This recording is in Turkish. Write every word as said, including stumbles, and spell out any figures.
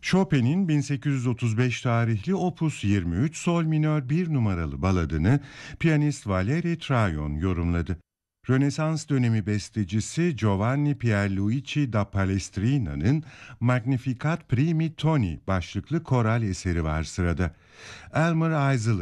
Chopin'in bin sekiz yüz otuz beş tarihli Opus yirmi üç Sol minör bir numaralı baladını piyanist Valery Trajan yorumladı. Rönesans dönemi bestecisi Giovanni Pierluigi da Palestrina'nın Magnificat Primi Toni başlıklı koral eseri var sırada. Elmer Eisel